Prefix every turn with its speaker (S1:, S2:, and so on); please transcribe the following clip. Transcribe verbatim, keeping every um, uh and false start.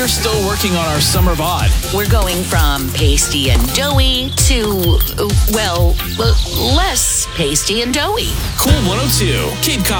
S1: we're still working on our summer bod.
S2: We're going from pasty and doughy to, uh, well, uh, less pasty and doughy.
S1: Cool one oh two, Cape Cod.